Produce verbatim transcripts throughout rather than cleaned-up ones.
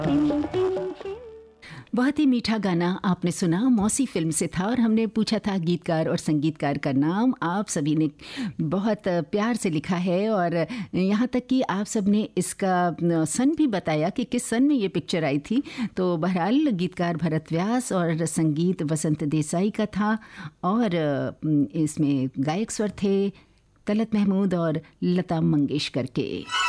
बहुत ही मीठा गाना आपने सुना, मौसी फिल्म से था और हमने पूछा था गीतकार और संगीतकार का नाम। आप सभी ने बहुत प्यार से लिखा है और यहाँ तक कि आप सब ने इसका सन भी बताया कि किस सन में ये पिक्चर आई थी। तो बहरहाल गीतकार भरत व्यास और संगीत वसंत देसाई का था और इसमें गायक स्वर थे तलत महमूद और लता मंगेशकर के।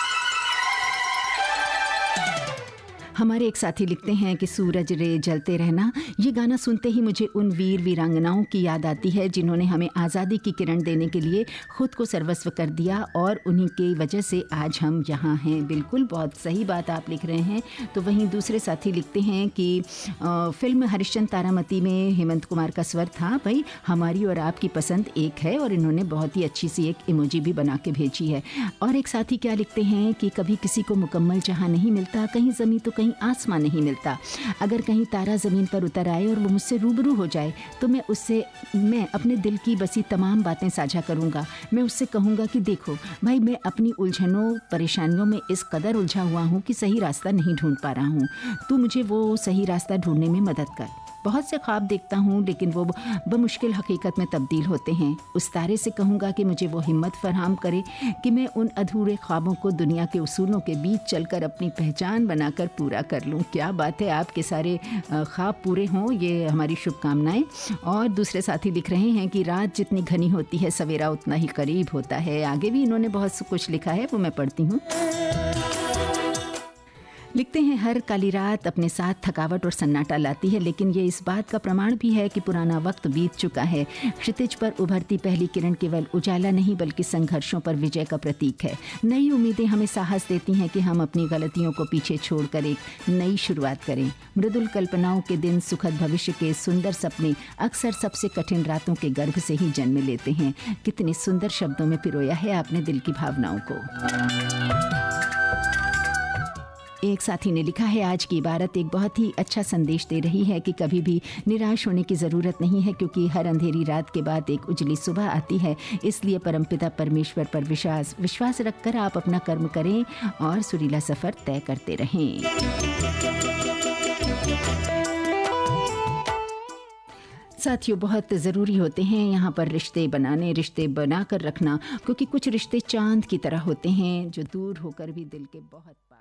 हमारे एक साथी लिखते हैं कि सूरज रे जलते रहना, ये गाना सुनते ही मुझे उन वीर वीरांगनाओं की याद आती है जिन्होंने हमें आज़ादी की किरण देने के लिए खुद को सर्वस्व कर दिया और उन्हीं की वजह से आज हम यहाँ हैं। बिल्कुल, बहुत सही बात आप लिख रहे हैं। तो वहीं दूसरे साथी लिखते हैं कि आ, फिल्म हरिश्चंद्र तारामती में हेमंत कुमार का स्वर था। भाई, हमारी और आपकी पसंद एक है और इन्होंने बहुत ही अच्छी सी एक इमोजी भी बना के भेजी है। और एक साथी क्या लिखते हैं कि कभी किसी को मुकम्मल जहाँ नहीं मिलता, कहीं ज़मीं तो कहीं आसमान नहीं मिलता। अगर कहीं तारा ज़मीन पर उतर आए और वो मुझसे रूबरू हो जाए तो मैं उससे मैं अपने दिल की बसी तमाम बातें साझा करूँगा। मैं उससे कहूँगा कि देखो भाई, मैं अपनी उलझनों परेशानियों में इस कदर उलझा हुआ हूँ कि सही रास्ता नहीं ढूंढ पा रहा हूँ। तू मुझे वो सही रास्ता ढूंढने में मदद कर। बहुत से ख्वाब देखता हूँ लेकिन वो बमुश्किल हकीकत में तब्दील होते हैं। उस तारे से कहूँगा कि मुझे वो हिम्मत फराहम करे कि मैं उन अधूरे ख्वाबों को दुनिया के उसूलों के बीच चलकर अपनी पहचान बनाकर पूरा कर लूँ। क्या बात है, आपके सारे ख्वाब पूरे हों, ये हमारी शुभकामनाएं। और दूसरे साथी लिख रहे हैं कि रात जितनी घनी होती है सवेरा उतना ही करीब होता है। आगे भी इन्होंने बहुत कुछ लिखा है, वो मैं पढ़ती हूँ। लिखते हैं, हर काली रात अपने साथ थकावट और सन्नाटा लाती है, लेकिन ये इस बात का प्रमाण भी है कि पुराना वक्त बीत चुका है। क्षितिज पर उभरती पहली किरण केवल उजाला नहीं बल्कि संघर्षों पर विजय का प्रतीक है। नई उम्मीदें हमें साहस देती हैं कि हम अपनी गलतियों को पीछे छोड़कर एक नई शुरुआत करें। मृदुल कल्पनाओं के दिन, सुखद भविष्य के सुंदर सपने अक्सर सबसे कठिन रातों के गर्भ से ही जन्म लेते हैं। कितने सुंदर शब्दों में पिरोया है आपने दिल की भावनाओं को। एक साथी ने लिखा है, आज की इबारत एक बहुत ही अच्छा संदेश दे रही है कि कभी भी निराश होने की ज़रूरत नहीं है, क्योंकि हर अंधेरी रात के बाद एक उजली सुबह आती है। इसलिए परमपिता परमेश्वर पर विश्वास विश्वास रखकर आप अपना कर्म करें और सुरीला सफ़र तय करते रहें। साथियों, बहुत ज़रूरी होते हैं यहाँ पर रिश्ते बनाने, रिश्ते बना कर रखना, क्योंकि कुछ रिश्ते चांद की तरह होते हैं जो दूर होकर भी दिल के बहुत पास।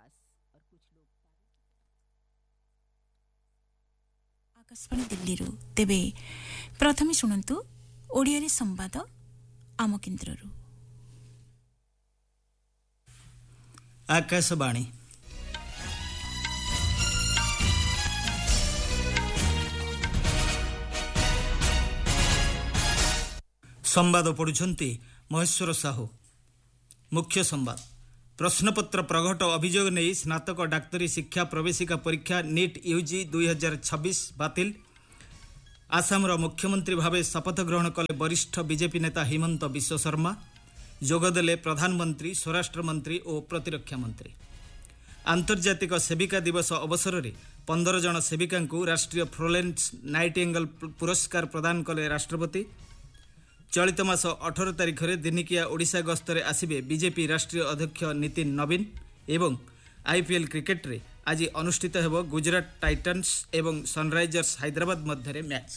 आकाशवाणी दिल्ली तेबे प्रथमे शुणु ओडिया संवाद आम केन्द्र। आकाशवाणी संवाद पढ़ुछंती महेश्वर साहू। मुख्य संवाद, प्रश्नपत्र प्रघट अभियोग नहीं स्नातक डाक्तरी शिक्षा प्रवेशिका परीक्षा नीट यूजी दुई हजार छब्बीस बातिल। आसामर मुख्यमंत्री भावे शपथ ग्रहण कले वरिष्ठ बीजेपी नेता हिमंत बिश्व शर्मा। जोगदेले प्रधानमंत्री, स्वराष्ट्र मंत्री और प्रतिरक्षा मंत्री। आंतर्जातिक सेविका दिवस अवसर में पंदर जन सेविका राष्ट्रीय फ्लोरेंस नाइटिंगेल पुरस्कार प्रदान कले राष्ट्रपति। चलित मास अठारह तारिख में दिनिकिया ओडिशा गस्तरे आसिबे बीजेपी राष्ट्रीय अध्यक्ष नितिन नवीन। एवं आईपीएल क्रिकेट रे आज अनुष्ठित हेबो गुजरात टाइटन्स एवं सनराइजर्स हैदराबाद मध्य मैच।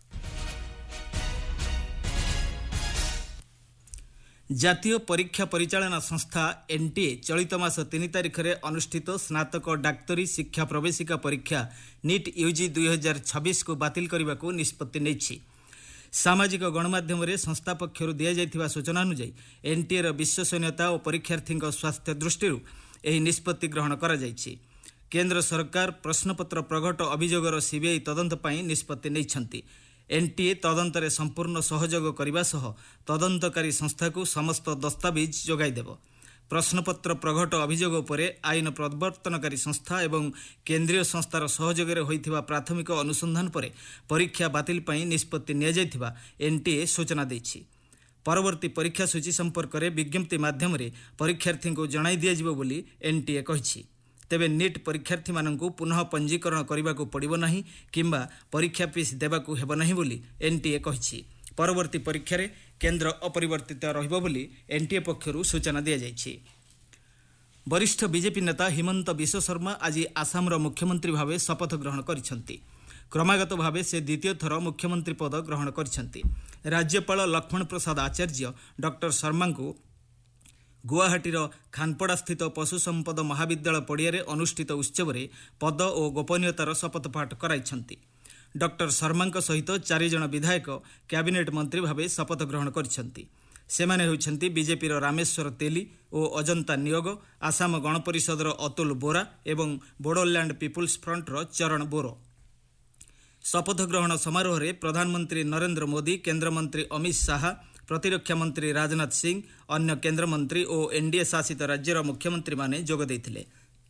जातीय परीक्षा परिचालना संस्था एनटीए चलित मास तीन तारिख में अनुष्ठित स्नातक डाक्तरी शिक्षा प्रवेशिका परीक्षा नीट यूजी दुई हजार छब्बीस को बातिल करने को निष्पत्ति नेछि। सामाजिक गणमाध्यम संस्था पक्षर दि जाइथिबा सूचना अनुसार एनटीए र विश्वसनीयता और परीक्षार्थी स्वास्थ्य दृष्टि एही निष्पत्ति ग्रहण करा जाइछि। केंद्र सरकार प्रश्नपत्र प्रघट अभियोगर सीबीआई तदंत पई निष्पत्ति नेइछंती। एनटीए तदंतरे संपूर्ण सहयोग करने सह तदंतकारी संस्था को समस्त दस्तावेज जोगाई देव। प्रश्नपत्र प्रघट अभियोग उपरे आईन प्रवर्तनकारी संस्था एवं केंद्रीय संस्थार सहयोग होइथिबा प्राथमिक अनुसंधान पर परीक्षा बातिल पई निष्पत्ति निया जाइथिबा एनटीए सूचना दैछि। परवर्ती परीक्षा सूची संपर्क में विज्ञप्ति माध्यम परीक्षार्थी को जणाई दियाजिबो बोली एनटीए कहिछि। तेबे नीट परीक्षार्थी माननकु पुनः पंजीकरण करने को पड़िबो नाही किंबा परीक्षा फीस देबाकू हेबो नाही बोली एनटीए कहिछि। परवर्ती परीक्षा रे केंद्र अपरिवर्तित रहिबो बोली एनटीए पक्षरु सूचना दिया जाइछि। वरिष्ठ बीजेपी नेता हिमंत बिश्व शर्मा आज आसामर मुख्यमंत्री भाव शपथ ग्रहण करिसेंती। क्रमागत भाव से द्वितीय थर मुख्यमंत्री पद ग्रहण करिसेंती। राज्यपाल लक्ष्मण प्रसाद आचार्य डॉक्टर शर्मा को गुवाहाटीर खानपड़ा स्थित पशु संपद महाविद्यालय पड़ियारे अनुष्ठित उत्सव में पद और गोपनीयतार शपथपाठ कराइछंती। डॉक्टर शर्मा सहित चारि जण विधायक कैबिनेट मंत्री भाव शपथ ग्रहण करिसेंती। सेमाने होइछंती बीजेपीर रामेश्वर तेली और अजंता नियोग, आसाम गणपरिषदर अतुल बोरा एवं बोडोलैंड पीपुल्स फ्रंटर चरण बोरो। शपथ ग्रहण समारोह में प्रधानमंत्री नरेंद्र मोदी, केन्द्रमंत्री अमित शाह, प्रतिरक्षा मंत्री राजनाथ सिंह, अन्य केन्द्रमंत्री और एनडीए शासित राज्यर मुख्यमंत्री माने जोग देथिले।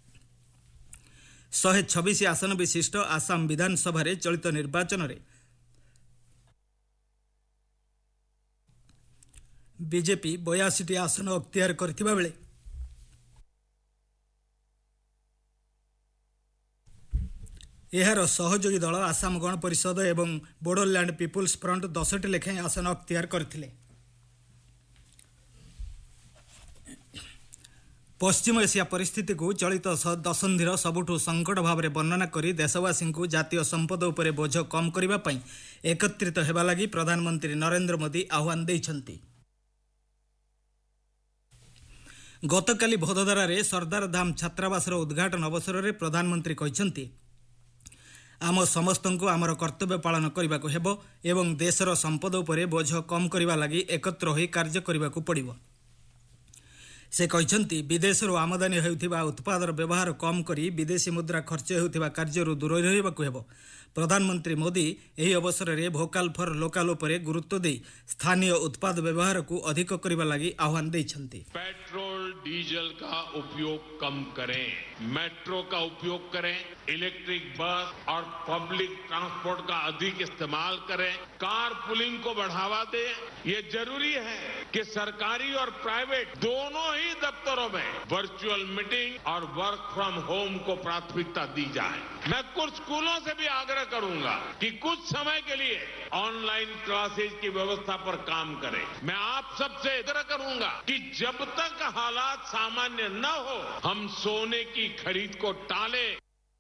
शहे छब्बीस आसन विशिष्ट आसाम विधानसभा चलित निर्वाचन में बीजेपी बयासी आसन अख्तियार करथिबा बेले एहार सहयोगी दल आसाम गण परिषद एवं बोडोलैंड पीपुल्स फ्रंट दसटी लेखाएं आसन अख्तियार करथिले। पश्चिम एशिया परिस्थिति को चलित दशंधिर सबुठु संकट भाव में वर्णना करी देशवासी को जातीय संपद उपरे बोझ कम करने पई एकत्रित हेबा लगी प्रधानमंत्री नरेंद्र मोदी आह्वान देइछंती। गतकाली भदोदरा सरदार धाम छात्रावासर उद्घाटन अवसर में प्रधानमंत्री कहिछंती, आम समस्त को आमर कर्तव्य पालन करने को हेबो एवं देशर संपद उपरे बोझ कम करने लगी एकत्र होई कार्य करने को पड़िबो। से कहते विदेशरू आमदानी होउथिबा उत्पादर व्यवहार कम करी विदेशी मुद्रा खर्च होउथिबा कार्यरू दूर रहिबाकु हेबो। प्रधानमंत्री मोदी एही अवसर में भोकाल फॉर लोकल उपरे गुरुत्व दे स्थानीय उत्पाद व्यवहार को अधिक करने लगी आह्वान देइछंती। पेट्रोल डीजल का उपयोग कम करें, मेट्रो का उपयोग करें, इलेक्ट्रिक बस और पब्लिक ट्रांसपोर्ट का अधिक इस्तेमाल करें, कार पुलिंग को बढ़ावा दें। ये जरूरी है कि सरकारी और प्राइवेट दोनों ही दफ्तरों में वर्चुअल मीटिंग और वर्क फ्रॉम होम को प्राथमिकता दी जाए। मैं कुछ स्कूलों से भी आग्रह करूंगा कि कुछ समय के लिए ऑनलाइन क्लासेज की व्यवस्था पर काम करें। मैं आप सबसे आग्रह करूंगा कि जब तक हालात सामान्य न हो हम सोने की खरीद को टालें।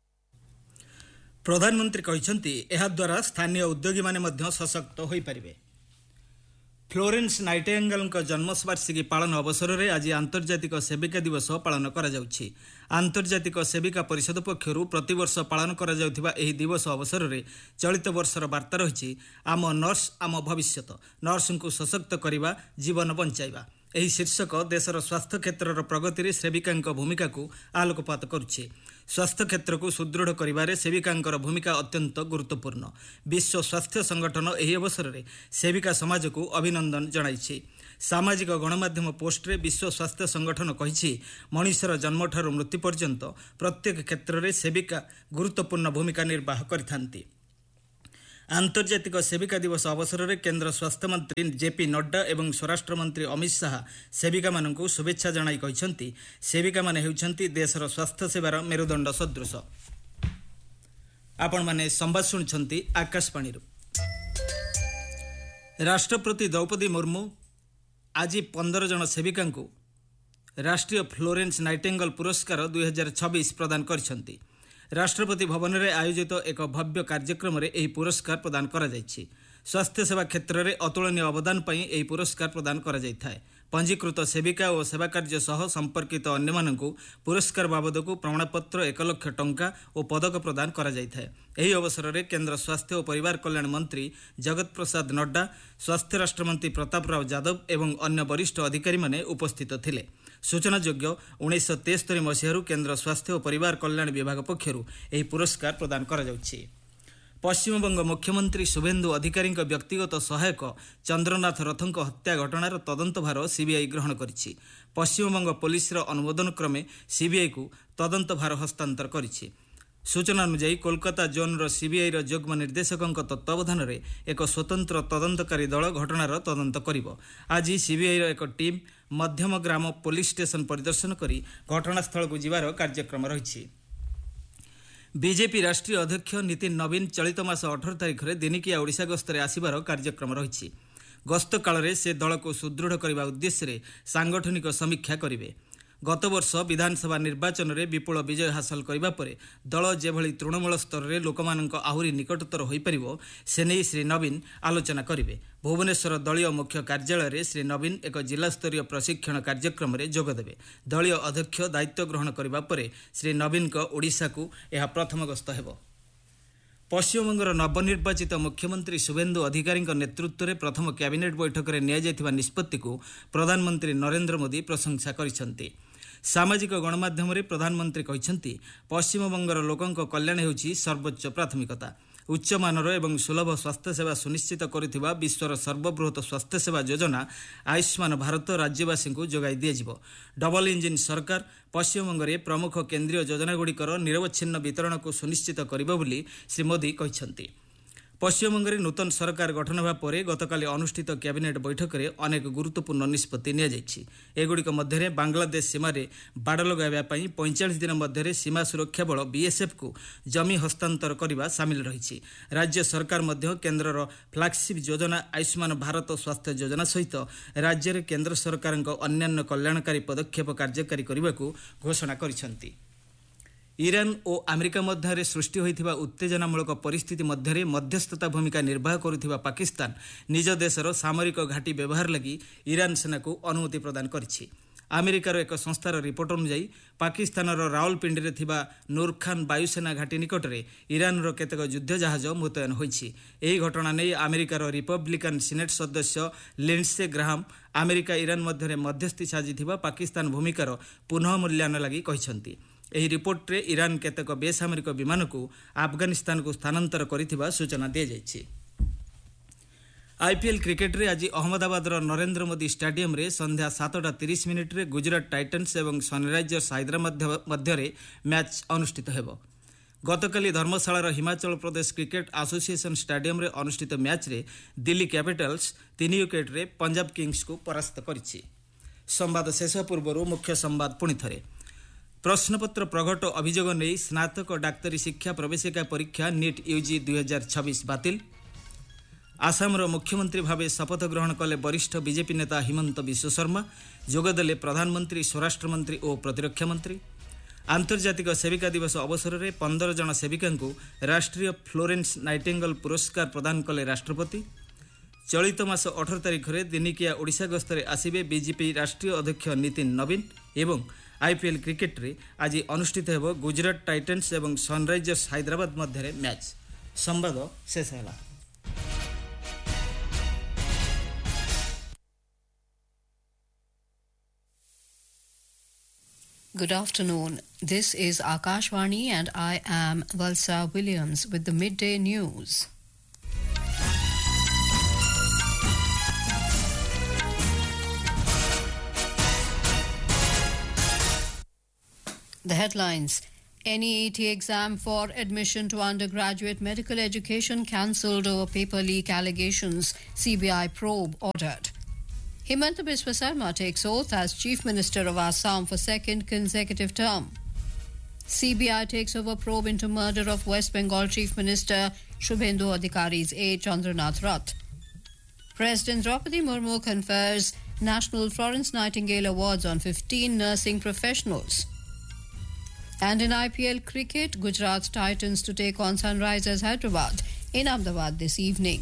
प्रधानमंत्री कहते यह द्वारा स्थानीय उद्योगी माने मध्य सशक्त हो पारिबे। फ्लोरेंस नाइटिंगेल जन्मवार्षिकी पालन अवसर में आज आंतर्जातिक सेविका दिवस पालन करा जाउछि। आंतर्जातिक सेविका परिषद पक्षरु प्रतिवर्ष पालन करा जाउथिबा एही दिवस अवसर में चलित वर्षर वार्ता रही आम नर्स आम भविष्यत, नर्स को सशक्त करवा जीवन बंचाइबा। एही शीर्षक देशर स्वास्थ्य क्षेत्र प्रगति सेविका भूमिका को आलोकपात करुछि। स्वास्थ्य क्षेत्र को सुदृढ़ करिबारे सेविकांकर भूमिका अत्यंत गुरुत्वपूर्ण। विश्व स्वास्थ्य संगठन एही अवसर में सेविका समाज को अभिनंदन जणाइछि। सामाजिक गणमाध्यम पोस्ट रे विश्व स्वास्थ्य संगठन कहिछि मनुष्यर जन्मठारु मृत्यु पर्यंत प्रत्येक क्षेत्र में सेविका गुरुत्वपूर्ण भूमिका निर्वाह करिथांती। आंतर्जातिक सेविका दिवस अवसर में केंद्र स्वास्थ्य मंत्री जेपी नड्डा एवं स्वराष्ट्र मंत्री अमित शाह सेविका मानक शुभेच्छा जणाई कहते सेविका माने हेउछंती देशर स्वास्थ्य सेवार मेरुदंड सदृश। आपण माने संवाद शुणुछंती आकाशवाणी। राष्ट्रपति द्रौपदी मुर्मू आज पंदर जन सेविका राष्ट्रीय फ्लोरेंस नाइटिंगेल पुरस्कार दुई हजार छब्बीस प्रदान करिसेंती। राष्ट्रपति भवन में आयोजित एक भव्य कार्यक्रम में यह पुरस्कार प्रदान करा जायछि। स्वास्थ्य सेवा क्षेत्र में अतुलनीय अवदान पर यह पुरस्कार प्रदान करा जायथाय। पंजीकृत सेविका और सेवा कार्य सह संपर्कित अन्य मानकु पुरस्कार बाबद को प्रमाणपत्र एक लक्ष टंका और पदक प्रदान करा जायथाय। एही अवसर में केंद्र स्वास्थ्य और परिवार कल्याण मंत्री जगत प्रसाद नड्डा, स्वास्थ्य राष्ट्रमंत्री प्रताप राव यादव एवं अन्य वरिष्ठ अधिकारी माने उपस्थित थिले। सूचनायोग्य उन्नीस सौ तेस्तरी मसीह केंद्र स्वास्थ्य और परिवार कल्याण विभाग पक्षरु एही पुरस्कार प्रदान करा जाउछि। पश्चिमबंग मुख्यमंत्री शुभेन्दु अधिकारी व्यक्तिगत सहायक चंद्रनाथ रथों हत्या घटनार तदंत भार सीबीआई ग्रहण करिछि। पश्चिमबंग पुलिस अनुमोदन क्रमे सीबीआई को तदंत भार हस्तांतर करिछि। सूचना अनुसार कोलकाता जोन सीबीआई युग्म निर्देशकों तत्वावधान में एक स्वतंत्र तदंतकारी दल घटनार तदंत करिबो। आज सीबीआई एक टीम मध्यम ग्राम पुलिस स्टेशन परिदर्शन करी घटनास्थल को जिबार कार्यक्रम रही। बीजेपी राष्ट्रीय अध्यक्ष नितिन नवीन चलित मास अठारह तारिख में दिनिकिया ओडिशा गस्तरे आसिबार कार्यक्रम रही। गस्त काल से दल को सुदृढ़ करने उद्देश्य सांगठनिक समीक्षा करेंगे। गत वर्ष विधानसभा निर्वाचन में विपुल विजय हासिल करने पर दल जेभली तृणमूल स्तर में लोक आहरी निकटतर हो पार से नहीं श्री नवीन आलोचना करेंगे। भुवनेश्वर दलीय मुख्य कार्यालय में श्री नवीन एक जिलास्तरीय प्रशिक्षण कार्यक्रम में जोगदेवे। दलीय अध्यक्ष दायित्व ग्रहण करने पर श्री नवीन ओडिशा को यह प्रथम गस्त हेब। पश्चिमबंगर नवनिर्वाचित मुख्यमंत्री शुभेन्दु अधिकारी नेतृत्व में प्रथम कैबिनेट बैठक में निया निष्पत्ति को प्रधानमंत्री नरेंद्र मोदी प्रशंसा करिसेंति। सामाजिक गणमाध्यम प्रधानमंत्री कहते पश्चिमबंगर लोकों कल्याण होउछि सर्वोच्च प्राथमिकता। उच्चमानर एवं सुलभ स्वास्थ्य सेवा सुनिश्चित करुथिबा विश्वर सर्वबृहत स्वास्थ्य सेवा योजना आयुष्मान भारत राज्यवासी को जोगाई दियाजिबो। डबल इंजिन सरकार पश्चिमबंग में प्रमुख केन्द्रीय योजनागुड़िकर निरवच्छिन्न वितरण को सुनिश्चित करिबो बोली श्री मोदी कहिसेंति। पश्चिमबंग में नूतन सरकार गठन होगा पर गतकाली अनुष्ठित कैबिनेट बैठक में अनेक गुरुत्वपूर्ण निष्पत्ति नियाଯାଇଛି। एगुड़िक मध्य बांग्लादेश सीमार बाड़ लगाइबा पई पैंतालीस दिन मध्य सीमा सुरक्षा बल बीएसएफ को जमी हस्तांतर करने सामिल रही। राज्य सरकार मध्य केन्द्रर फ्लैगशिप योजना आयुष्मान भारत स्वास्थ्य योजना सहित राज्य में केन्द्र सरकार अन्यान्य कल्याणकारी पदक्षेप कार्यकारी करने को घोषणा करिसेंति। ईरान और अमेरिका मध्य सृष्टि होइथिबा उत्तेजनामूलक परिस्थिति मध्य मध्यस्थता भूमिका निर्वाह करुथिबा पाकिस्तान निज देशर सामरिक घाटी व्यवहार लगी ईरान सेना को अनुमति प्रदान करिछि। अमेरिकार एक संस्थार रिपोर्ट अनुसार पाकिस्तानर रावलपिंडी में थिबा नूर खान वायुसेना घाटी निकट में ईरानर केतेक युद्ध जहाज मुतयन होइछि। एही घटना नहीं अमेरिकार रिपब्लिकान सिनेट सदस्य लिंडसे ग्राहम अमेरिका ईरान मध्य मध्यस्थी साजिथिबा पाकिस्तान भूमिकार पुनः मूल्यांकन लगी कहिसेंति। एही रिपोर्ट रे ईरान केतेक बेसामरिक विमान को अफगानिस्तान को स्थानांतर करिथिबा सूचना दिया जायछि। आईपीएल क्रिकेट रे आज अहमदाबाद नरेंद्र मोदी स्टेडियम रे संध्या सातटा तीस मिनिट रे गुजरात टाइटन्स एवं सनराइजर्स हैदराबाद मध्य मैच अनुष्ठित हेब। गतकाली धर्मशालार Himachal Pradesh cricket association stadium रे अनुष्ठित मैच रे दिल्ली कैपिटल्स तीन विकेट रे पंजाब किंग्स को परास्त करिछि। संवाद शेष पूर्व मुख्य संवाद पुणी थरे। प्रश्नपत्र प्रघट अभियोग नहीं स्नातक डाक्तरी शिक्षा प्रवेशिका परीक्षा नीट यूजी दुई हजार छब्बीस बातिल। आसामर मुख्यमंत्री भावे शपथ ग्रहण कले वरिष्ठ बीजेपी नेता हिमंत बिश्व शर्मा। जोगदेले प्रधानमंत्री स्वराष्ट्र मंत्री और प्रतिरक्षा मंत्री। आंतर्जातिक सेविका दिवस अवसर में पंदर जन सेविका को राष्ट्रीय फ्लोरेंस नाइटिंगेल पुरस्कार प्रदान कले राष्ट्रपति। चलित मास अठारह तारिख में दिनिकिया ओडिशा गस्तरे आसिबे बीजेपी राष्ट्रीय अध्यक्ष नितिन नवीन। एवं आईपीएल क्रिकेट रे आज अनुष्ठित हेब गुजरात टाइटन्स एवं सनराइजर्स हैदराबाद मध्य मैच। संवाद शेष है। Good afternoon. This is Akashvani and I am Valsa Williams with the midday news. The headlines. N E E T exam for admission to undergraduate medical education cancelled over paper leak allegations. C B I probe ordered. Himanta Biswa Sarma takes oath as Chief Minister of Assam for second consecutive term. C B I takes over probe into murder of West Bengal Chief Minister Shubhendu Adhikari's aide Chandranath Rath. President Draupadi Murmu confers National Florence Nightingale Awards on fifteen nursing professionals. And in I P L cricket, Gujarat Titans to take on Sunrisers Hyderabad in Ahmedabad this evening.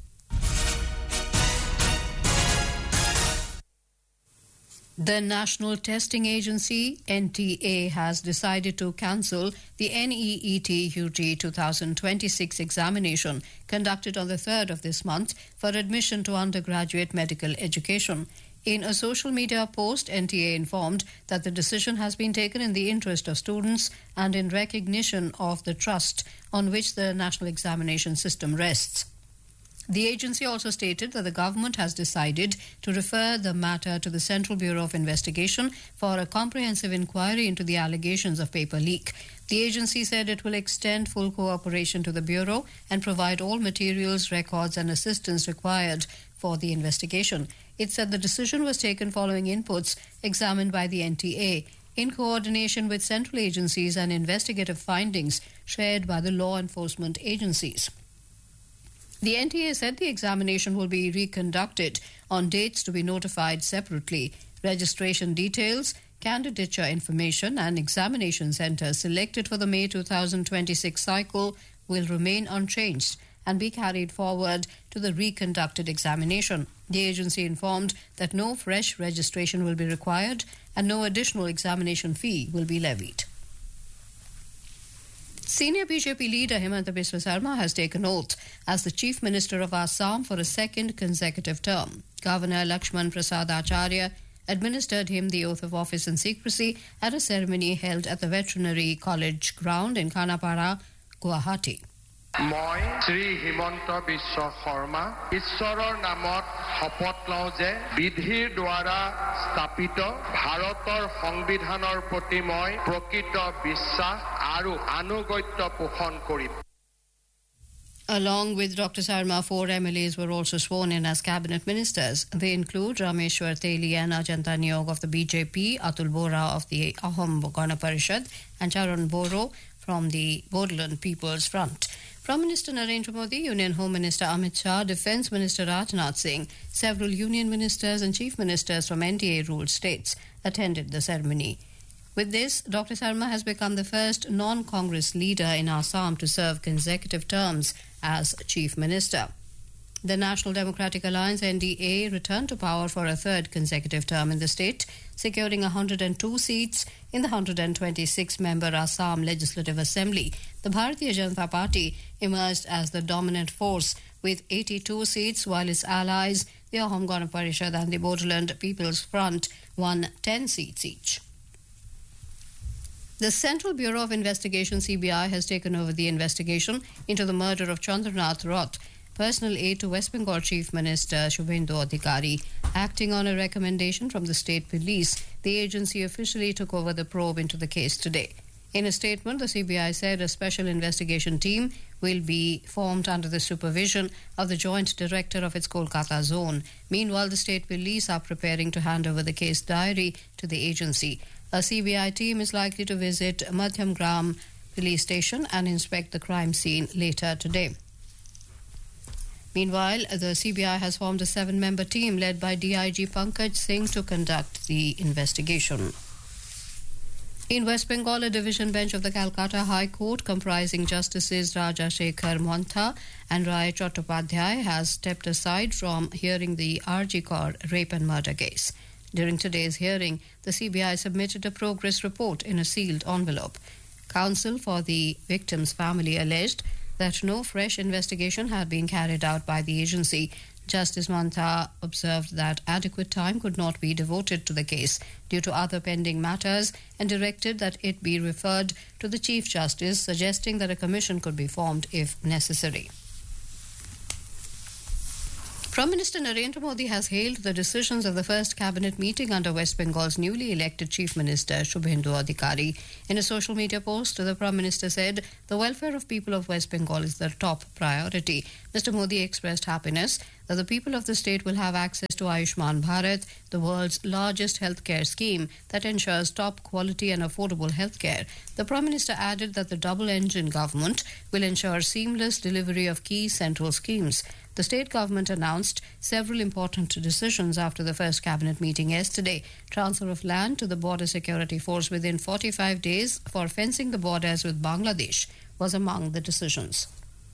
The National Testing Agency, N T A, has decided to cancel the N E E T U G twenty twenty-six examination conducted on the third of this month for admission to undergraduate medical education. In a social media post, N T A informed that the decision has been taken in the interest of students and in recognition of the trust on which the national examination system rests. The agency also stated that the government has decided to refer the matter to the Central Bureau of Investigation for a comprehensive inquiry into the allegations of paper leak. The agency said it will extend full cooperation to the Bureau and provide all materials, records and assistance required for the investigation. It said the decision was taken following inputs examined by the N T A in coordination with central agencies and investigative findings shared by the law enforcement agencies. The N T A said the examination will be reconducted on dates to be notified separately. Registration details, candidature information and examination centres selected for the May two thousand twenty-six cycle will remain unchanged and be carried forward to the reconducted examination. The agency informed that no fresh registration will be required and no additional examination fee will be levied. Senior B J P leader Himanta Biswa Sarma has taken oath as the Chief Minister of Assam for a second consecutive term. Governor Lakshman Prasad Acharya administered him the oath of office in secrecy at a ceremony held at the Veterinary College ground in Khanapara, Guwahati. মই শ্ৰী হিমন্ত বিশ্ব শৰ্মা ঈশ্বৰৰ নামত শপত লওঁ যে বিধিৰ দ্বাৰা স্থাপিত ভাৰতৰ সংবিধানৰ প্ৰতি মই প্ৰকৃত বিশ্বাস আৰু আনুগত্য পোষণ কৰিম. Along with Doctor Sarma, four M L As were also sworn in as cabinet ministers. They include Rameshwar Teli and Ajanta Niyog of the B J P, Atul Bora of the Ahom Gana Parishad, and Charan Boro from the Bodoland People's Front. Prime Minister Narendra Modi, Union Home Minister Amit Shah, Defence Minister Rajnath Singh, several union ministers and chief ministers from N D A-ruled states attended the ceremony. With this, Doctor Sarma has become the first non-Congress leader in Assam to serve consecutive terms as Chief Minister. The National Democratic Alliance N D A returned to power for a third consecutive term in the state, securing one hundred two seats in the one hundred twenty-six member Assam Legislative Assembly. The Bharatiya Janata Party emerged as the dominant force with eighty-two seats, while its allies, the Ahom Gana Parishad and the Bodoland People's Front, won ten seats each. The Central Bureau of Investigation, C B I, has taken over the investigation into the murder of Chandranath Roth, personal aide to West Bengal Chief Minister Shubhendu Adhikari. Acting on a recommendation from the state police, the agency officially took over the probe into the case today. In a statement, the C B I said a special investigation team will be formed under the supervision of the Joint Director of its Kolkata zone. Meanwhile, the state police are preparing to hand over the case diary to the agency. A C B I team is likely to visit Madhyam Gram police station and inspect the crime scene later today. Meanwhile, the C B I has formed a seven-member team led by D I G Pankaj Singh to conduct the investigation. In West Bengal, a division bench of the Calcutta High Court comprising Justices Raja Shekhar Montha and Rai Chattopadhyay has stepped aside from hearing the R G Kar rape and murder case. During today's hearing, the C B I submitted a progress report in a sealed envelope. Counsel for the victim's family alleged that no fresh investigation had been carried out by the agency. Justice Mantha observed that adequate time could not be devoted to the case due to other pending matters and directed that it be referred to the Chief Justice, suggesting that a commission could be formed if necessary. Prime Minister Narendra Modi has hailed the decisions of the first cabinet meeting under West Bengal's newly elected Chief Minister Shubhendu Adhikari. In a social media post, the Prime Minister said the welfare of people of West Bengal is their top priority. Mister Modi expressed happiness that the people of the state will have access to Ayushman Bharat, the world's largest healthcare scheme that ensures top quality and affordable healthcare. The Prime Minister added that the double-engine government will ensure seamless delivery of key central schemes. The state government announced several important decisions after the first cabinet meeting yesterday. Transfer of land to the Border Security Force within forty-five days for fencing the borders with Bangladesh was among the decisions.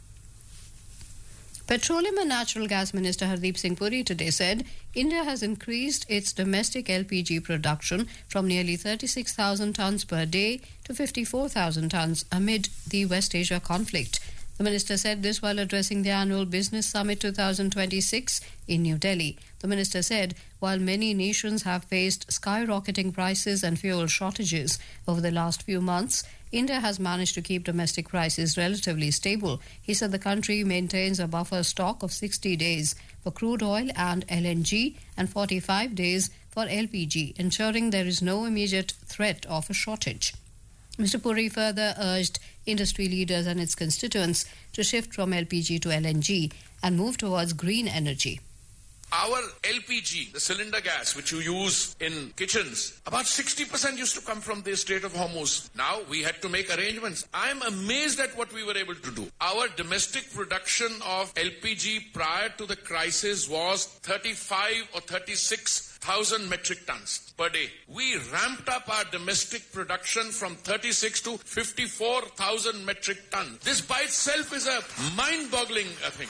Petroleum and Natural Gas Minister Hardeep Singh Puri today said India has increased its domestic L P G production from nearly thirty-six thousand tonnes per day to fifty-four thousand tonnes amid the West Asia conflict. The minister said this while addressing the annual Business Summit twenty twenty-six in New Delhi. The minister said while many nations have faced skyrocketing prices and fuel shortages over the last few months, India has managed to keep domestic prices relatively stable. He said the country maintains a buffer stock of sixty days for crude oil and L N G and forty-five days for L P G, ensuring there is no immediate threat of a shortage. Mister Puri further urged industry leaders and its constituents to shift from L P G to L N G and move towards green energy. Our L P G, the cylinder gas which you use in kitchens, about sixty percent used to come from the Strait of Hormuz. Now we had to make arrangements. I'm amazed at what we were able to do. Our domestic production of L P G prior to the crisis was thirty-five or thirty-six thousand metric tons per day. We ramped up our domestic production from thirty-six to fifty-four thousand metric tons. This by itself is a mind-boggling thing.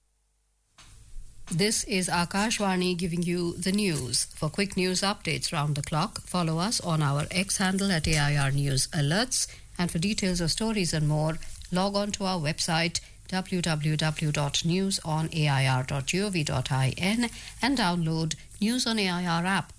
This is Akashvani giving you the news. For quick news updates round the clock, follow us on our X handle at A I R News Alerts. And for details of stories and more, log on to our website w w w dot news on a i r dot gov dot in and download News on A I R app.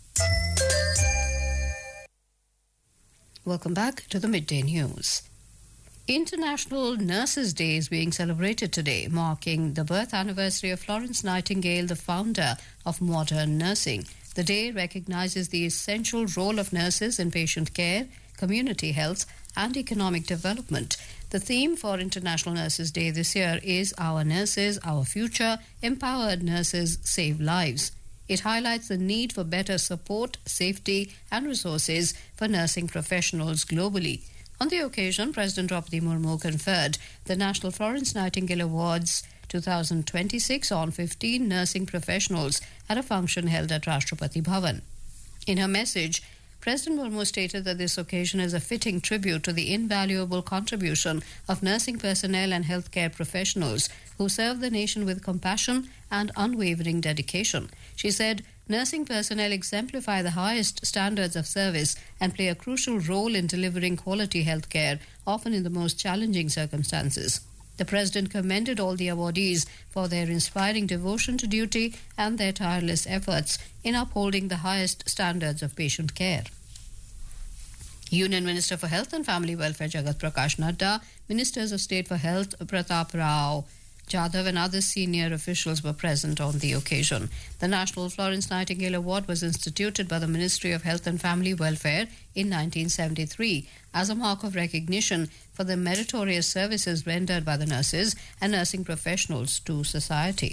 Welcome back to the Midday News. International Nurses' Day is being celebrated today, marking the birth anniversary of Florence Nightingale, the founder of modern nursing. The day recognizes the essential role of nurses in patient care, community health, and economic development. The theme for International Nurses' Day this year is Our Nurses, Our Future, Empowered Nurses Save Lives. It highlights the need for better support, safety, and resources for nursing professionals globally. On the occasion, President Draupadi Murmu conferred the National Florence Nightingale Awards twenty twenty-six on fifteen nursing professionals at a function held at Rashtrapati Bhavan. In her message, President Murmu stated that this occasion is a fitting tribute to the invaluable contribution of nursing personnel and healthcare professionals who serve the nation with compassion and unwavering dedication. She said, nursing personnel exemplify the highest standards of service and play a crucial role in delivering quality healthcare, often in the most challenging circumstances. The President commended all the awardees for their inspiring devotion to duty and their tireless efforts in upholding the highest standards of patient care. Union Minister for Health and Family Welfare Jagat Prakash Nadda, Ministers of State for Health Pratap Rao Jadhav and other senior officials were present on the occasion. The National Florence Nightingale Award was instituted by the Ministry of Health and Family Welfare in nineteen seventy-three as a mark of recognition for the meritorious services rendered by the nurses and nursing professionals to society.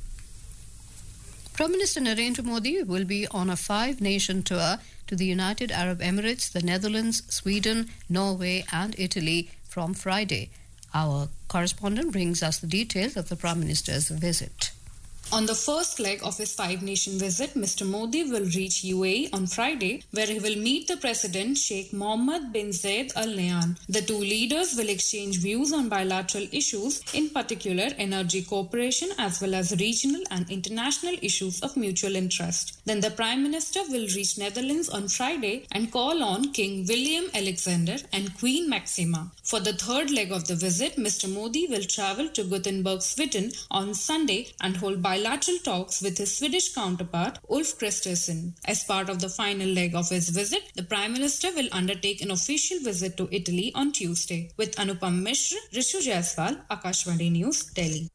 Prime Minister Narendra Modi will be on a five-nation tour to the United Arab Emirates, the Netherlands, Sweden, Norway and Italy from Friday. Our correspondent brings us the details of the Prime Minister's visit. On the first leg of his five-nation visit, Mister Modi will reach U A E on Friday, where he will meet the President Sheikh Mohammed bin Zayed Al Nahyan. The two leaders will exchange views on bilateral issues, in particular energy cooperation as well as regional and international issues of mutual interest. Then the Prime Minister will reach Netherlands on Friday and call on King William Alexander and Queen Maxima. For the third leg of the visit, Mister Modi will travel to Gothenburg, Sweden on Sunday and hold bilateral bilateral talks with his Swedish counterpart Ulf Kristersson. As part of the final leg of his visit, the Prime Minister will undertake an official visit to Italy on Tuesday. With Anupam Mishra, Rishu Jaiswal, Akashvani News, Delhi.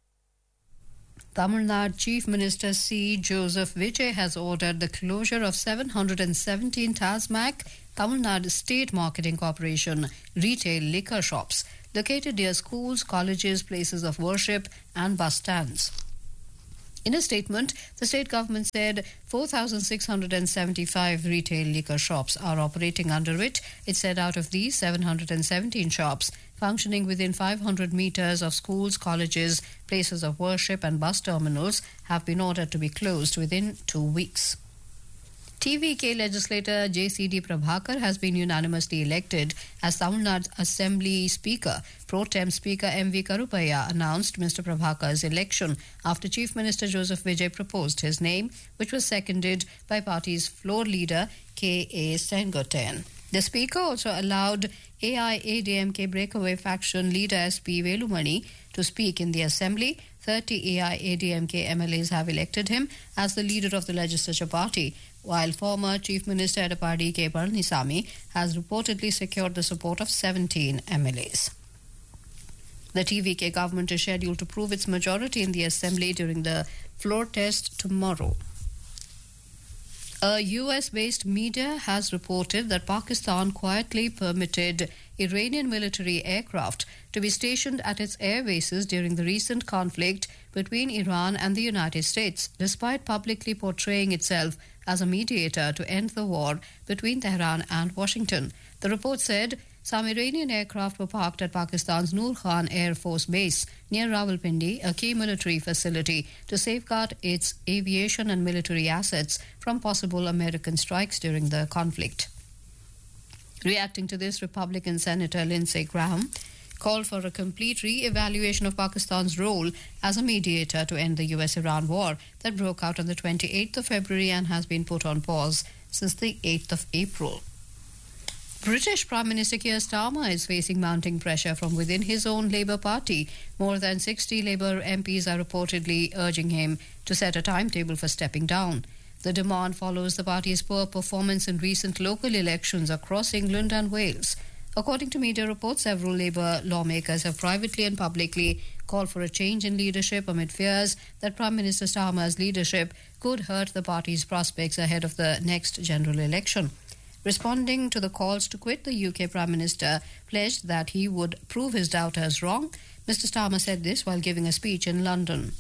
Tamil Nadu Chief Minister C. Joseph Vijay has ordered the closure of seven hundred seventeen TASMAC, Tamil Nadu State Marketing Corporation, retail liquor shops located near schools, colleges, places of worship and bus stands. In a statement, the state government said four thousand six hundred seventy-five retail liquor shops are operating under it. It said out of these, seven hundred seventeen shops functioning within five hundred metres of schools, colleges, places of worship and bus terminals have been ordered to be closed within two weeks. T V K legislator J C D Prabhakar has been unanimously elected as Tamil Nadu Assembly Speaker. Pro Tem Speaker M V Karupaya announced Mister Prabhakar's election after Chief Minister Joseph Vijay proposed his name, which was seconded by party's floor leader K A Sengoten. The Speaker also allowed A I A D M K breakaway faction leader S P Velumani to speak in the Assembly. thirty A I A D M K M L As have elected him as the leader of the legislature party, while former Chief Minister Edapadi K. Palanisamy has reportedly secured the support of seventeen M L As. The T V K government is scheduled to prove its majority in the Assembly during the floor test tomorrow. A U S-based media has reported that Pakistan quietly permitted Iranian military aircraft to be stationed at its air bases during the recent conflict between Iran and the United States, despite publicly portraying itself as a mediator to end the war between Tehran and Washington. The report said some Iranian aircraft were parked at Pakistan's Noor Khan Air Force Base near Rawalpindi, a key military facility, to safeguard its aviation and military assets from possible American strikes during the conflict. Reacting to this, Republican Senator Lindsey Graham called for a complete re-evaluation of Pakistan's role as a mediator to end the U S Iran war that broke out on the twenty-eighth of February and has been put on pause since the eighth of April. British Prime Minister Keir Starmer is facing mounting pressure from within his own Labour Party. More than sixty Labour M Ps are reportedly urging him to set a timetable for stepping down. The demand follows the party's poor performance in recent local elections across England and Wales. According to media reports, several Labour lawmakers have privately and publicly called for a change in leadership amid fears that Prime Minister Starmer's leadership could hurt the party's prospects ahead of the next general election. Responding to the calls to quit, the U K Prime Minister pledged that he would prove his doubters wrong. Mister Starmer said this while giving a speech in London.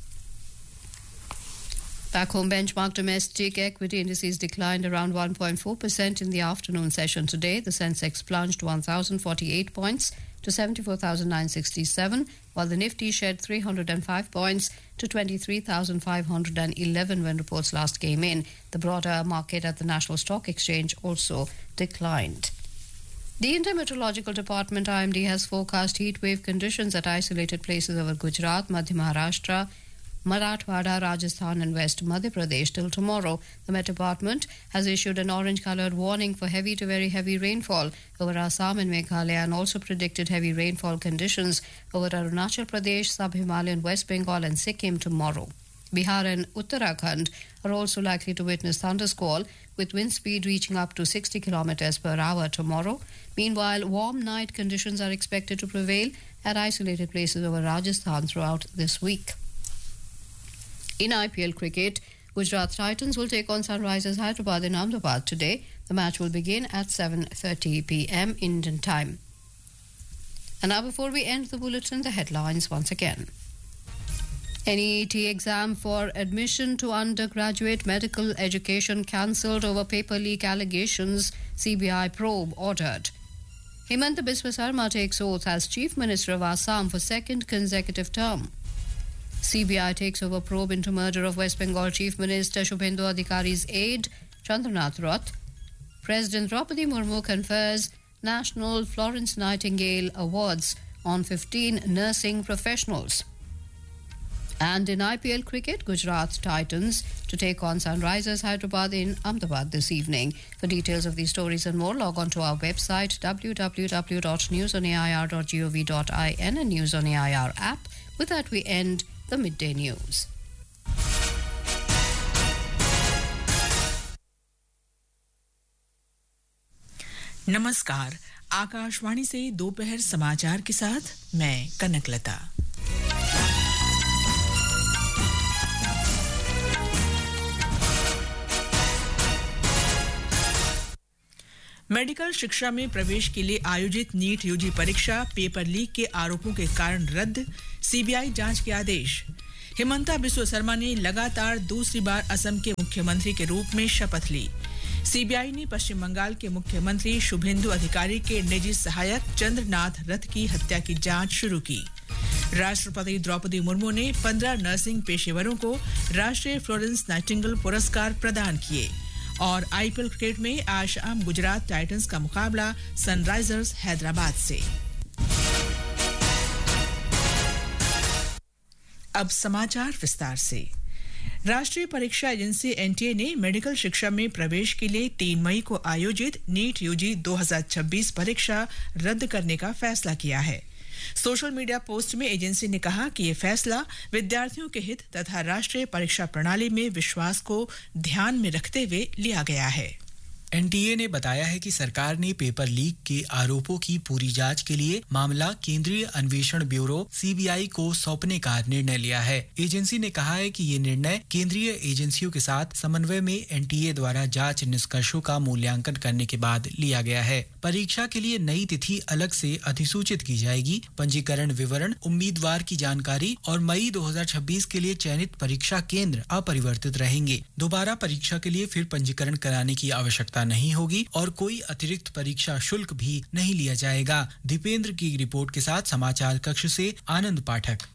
Back home, benchmark domestic equity indices declined around one point four percent in the afternoon session today. The Sensex plunged one thousand forty-eight points to seventy-four thousand nine hundred sixty-seven, while the Nifty shed three hundred five points to twenty-three thousand five hundred eleven when reports last came in. The broader market at the National Stock Exchange also declined. The Indian Meteorological Department I M D has forecast heatwave conditions at isolated places over Gujarat, Madhya Maharashtra, Marathwada, Rajasthan and West Madhya Pradesh till tomorrow. The Met Department has issued an orange-coloured warning for heavy to very heavy rainfall over Assam and Meghalaya and also predicted heavy rainfall conditions over Arunachal Pradesh, Sub-Himalayan, West Bengal and Sikkim tomorrow. Bihar and Uttarakhand are also likely to witness thundersquall with wind speed reaching up to sixty kilometers per hour tomorrow. Meanwhile, warm night conditions are expected to prevail at isolated places over Rajasthan throughout this week. In I P L cricket, Gujarat Titans will take on Sunrisers Hyderabad in Ahmedabad today. The match will begin at seven thirty p.m. Indian time. And now before we end the bulletin, the headlines once again. N E E T exam for admission to undergraduate medical education cancelled over paper leak allegations, C B I probe ordered. Himanta Biswa Sarma takes oath as Chief Minister of Assam for second consecutive term. C B I takes over probe into murder of West Bengal Chief Minister Shubhendu Adhikari's aide, Chandranath Roth. President Draupadi Murmu confers National Florence Nightingale Awards on fifteen nursing professionals. And in I P L cricket, Gujarat Titans to take on Sunrisers Hyderabad in Ahmedabad this evening. For details of these stories and more, log on to our website w w w dot news on a i r dot gov dot in and News on A I R app. With that, we end the midday news. नमस्कार, आकाशवाणी से दोपहर समाचार के साथ मैं Kanaklata. Medical शिक्षा में प्रवेश के लिए आयोजित नीट यूजी परीक्षा पेपर लीक के आरोपों के कारण रद्द, सीबीआई जांच के आदेश। हिमंता बिस्वा शर्मा ने लगातार दूसरी बार असम के मुख्यमंत्री के रूप में शपथ ली। सीबीआई ने पश्चिम बंगाल के मुख्यमंत्री शुभेंदु अधिकारी के निजी सहायक चंद्रनाथ रथ की हत्या की जांच शुरू की। राष्ट्रपति द्रौपदी मुर्मू ने पंद्रह नर्सिंग पेशेवरों को राष्ट्रीय फ्लोरेंस नाइटिंगेल पुरस्कार प्रदान किए। और आईपीएल क्रिकेट में आज शाम गुजरात टाइटंस का मुकाबला सनराइजर्स हैदराबाद से। अब समाचार विस्तार से। राष्ट्रीय परीक्षा एजेंसी एनटीए ने मेडिकल शिक्षा में प्रवेश के लिए तीन मई को आयोजित नीट यूजी दो हज़ार छब्बीस परीक्षा रद्द करने का फैसला किया है। सोशल मीडिया पोस्ट में एजेंसी ने कहा कि ये फैसला विद्यार्थियों के हित तथा राष्ट्रीय परीक्षा प्रणाली में विश्वास को ध्यान में रखते हुए लिया गया है। एनटीए ने बताया है कि सरकार ने पेपर लीक के आरोपों की पूरी जांच के लिए मामला केंद्रीय अन्वेषण ब्यूरो सीबीआई को सौंपने का निर्णय लिया है। एजेंसी ने कहा है कि ये निर्णय केंद्रीय एजेंसियों के साथ समन्वय में एनटीए द्वारा जांच निष्कर्षों का मूल्यांकन करने के बाद लिया गया है। परीक्षा के लिए नई तिथि अलग से अधिसूचित की जाएगी। पंजीकरण विवरण, उम्मीदवार की जानकारी और मई दो हज़ार छब्बीस के लिए चयनित परीक्षा केंद्र अपरिवर्तित रहेंगे। दोबारा परीक्षा के लिए फिर पंजीकरण कराने की आवश्यकता नहीं होगी और कोई अतिरिक्त परीक्षा शुल्क भी नहीं लिया जाएगा। दीपेंद्र की रिपोर्ट के साथ समाचार कक्ष से आनंद पाठक।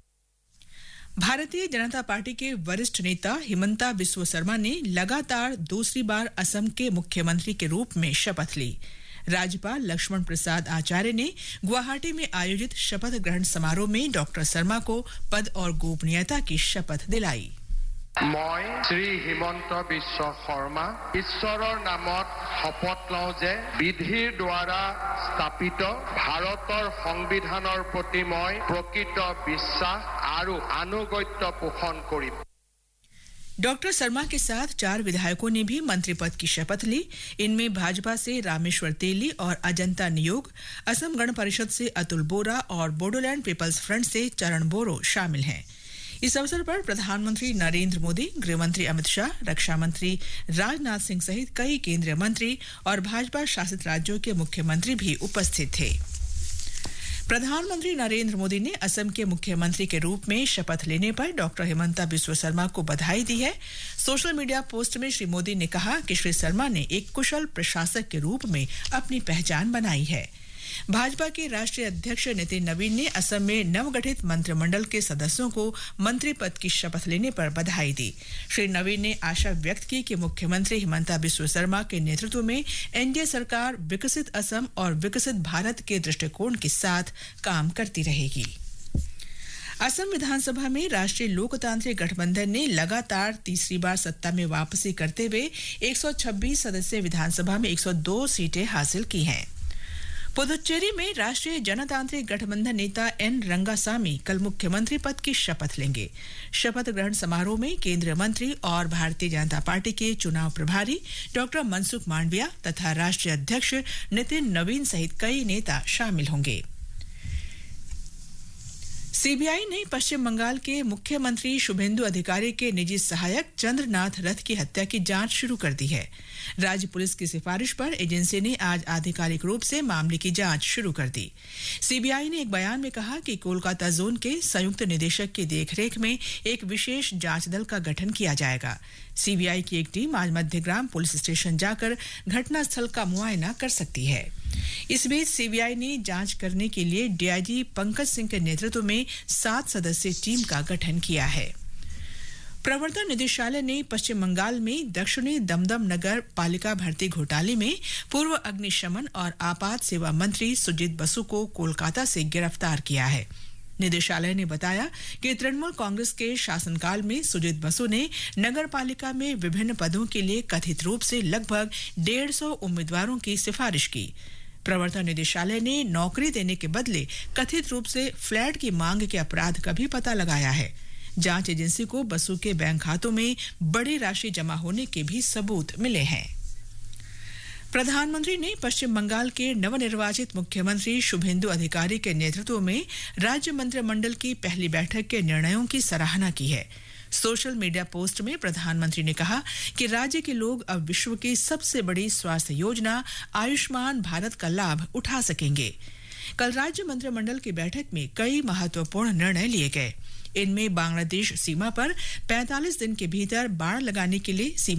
भारतीय जनता पार्टी के वरिष्ठ नेता हिमंता बिस्वा शर्मा ने लगातार दूसरी बार असम के मुख्यमंत्री के रूप में शपथ ली। राज्यपाल लक्ष्मण प्रसाद आचार्य ने गुवाहाटी में आयोजित शपथ ग्रहण समारोह में डॉक्टर शर्मा को पद और गोपनीयता की शपथ दिलाई। মই শ্ৰী হিমন্ত বিশ্ব শৰ্মা ঈশ্বৰৰ নামত শপত লওঁ যে বিধিৰ দ্বাৰা স্থাপিত ভাৰতৰ সংবিধানৰ প্ৰতি মই প্ৰকৃত বিশ্বাস আৰু আনুগত্য পোষণ কৰিম। डॉक्टर शर्मा के साथ चार विधायकों ने भी मंत्री पद की शपथ ली। इनमें भाजपा से रामेश्वर तेली और अजंता नियोग, असम गण परिषद से अतुल बोरा और बोडोलैंड पीपल्स फ्रंट से चरण बोरो शामिल हैं। इस अवसर पर प्रधानमंत्री नरेंद्र मोदी, गृहमंत्री अमित शाह, रक्षा मंत्री राजनाथ सिंह सहित कई केंद्रीय मंत्री और भाजपा शासित राज्यों के मुख्यमंत्री भी उपस्थित थे। प्रधानमंत्री नरेंद्र मोदी ने असम के मुख्यमंत्री के रूप में शपथ लेने पर डॉक्टर हिमंता बिस्वा शर्मा को बधाई दी है। सोशल मीडिया पोस्ट में श्री मोदी ने कहा कि श्री शर्मा ने एक कुशल प्रशासक के रूप में अपनी पहचान बनाई है। भाजपा के राष्ट्रीय अध्यक्ष नितिन नवीन ने असम में नवगठित मंत्रिमंडल के सदस्यों को मंत्री पद की शपथ लेने पर बधाई दी। श्री नवीन ने आशा व्यक्त की कि मुख्यमंत्री हिमंता बिस्वा शर्मा के नेतृत्व में एनडीए सरकार विकसित असम और विकसित भारत के दृष्टिकोण के साथ काम करती रहेगी। असम विधानसभा में राष्ट्रीय लोकतांत्रिक गठबंधन ने लगातार तीसरी बार सत्ता में वापसी करते हुए एक सौ छब्बीस सदस्यीय विधानसभा में एक सौ दो सीटें हासिल की हैं। पुदुचेरी में राष्ट्रीय जनतांत्रिक गठबंधन नेता एन रंगासामी कल मुख्यमंत्री पद की शपथ लेंगे। शपथ ग्रहण समारोह में केंद्रीय मंत्री और भारतीय जनता पार्टी के चुनाव प्रभारी डॉक्टर मनसुख मांडविया तथा राष्ट्रीय अध्यक्ष नितिन नवीन सहित कई नेता शामिल होंगे। सीबीआई ने पश्चिम बंगाल के मुख्यमंत्री शुभेंदु अधिकारी के निजी सहायक चंद्रनाथ रथ की हत्या की जांच शुरू कर दी है। राज्य पुलिस की सिफारिश पर एजेंसी ने आज आधिकारिक रूप से मामले की जांच शुरू कर दी। सीबीआई ने एक बयान में कहा कि कोलकाता जोन के संयुक्त निदेशक की देखरेख में एक विशेष जांच दल का गठन किया जाएगा। सीबीआई की एक टीम आज मध्यग्राम पुलिस स्टेशन जाकर घटनास्थल का मुआयना कर सकती है। इस बीच सीबीआई ने जांच करने के लिए डीआईजी पंकज सिंह के नेतृत्व में सात सदस्यीय टीम का गठन किया है। प्रवर्तन निदेशालय ने पश्चिम बंगाल में दक्षिणी दमदम नगर पालिका भर्ती घोटाले में पूर्व अग्निशमन और आपात सेवा मंत्री सुजीत बसु को कोलकाता से गिरफ्तार किया है। निदेशालय ने बताया कि तृणमूल कांग्रेस के शासनकाल में सुजीत बसु ने नगर पालिका में विभिन्न पदों के लिए कथित रूप से लगभग डेढ़ सौ उम्मीदवारों की सिफारिश की। प्रवर्तन निदेशालय ने नौकरी देने के बदले कथित रूप से फ्लैट की मांग के अपराध का भी पता लगाया है। जांच एजेंसी को बसु के बैंक खातों में बड़ी राशि जमा होने के भी सबूत मिले हैं। प्रधानमंत्री ने पश्चिम बंगाल के नवनिर्वाचित मुख्यमंत्री शुभेंदु अधिकारी के नेतृत्व में राज्य मंत्रिमंडल की पहली बैठक के निर्णयों की सराहना की है। सोशल मीडिया पोस्ट में प्रधानमंत्री ने कहा कि राज्य के लोग अब विश्व की सबसे बड़ी स्वास्थ्य योजना आयुष्मान भारत का लाभ उठा सकेंगे। कल राज्य मंत्रिमंडल की बैठक में कई महत्वपूर्ण निर्णय लिए गए। इनमें बांग्लादेश सीमा पर पैंतालीस दिन के भीतर बाड़ लगाने के लिए सीमा